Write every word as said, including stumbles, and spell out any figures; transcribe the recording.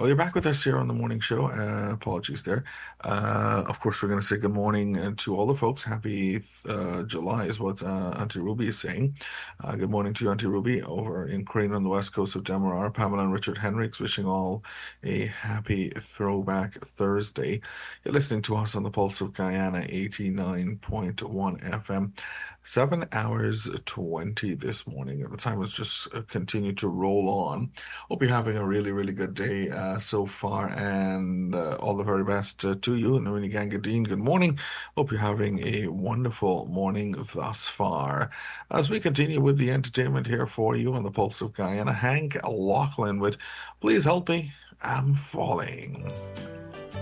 Well, you're back with us here on the morning show. Uh, apologies there. Uh, of course, we're going to say good morning uh, to all the folks. Happy uh, July is what uh, Auntie Ruby is saying. Uh, good morning to you, Auntie Ruby, over in Crane on the west coast of Demerara. Pamela and Richard Henricks wishing all a happy Throwback Thursday. You're listening to us on the Pulse of Guyana, eighty-nine point one F M. Seven hours twenty this morning. The time has just uh, continued to roll on. Hope you're having a really, really good day uh, so far, and uh, all the very best uh, to you. Narini Gangadine, good morning. Hope you're having a wonderful morning thus far. As we continue with the entertainment here for you on the Pulse of Guyana, Hank Lachlan with Please Help Me, I'm Falling.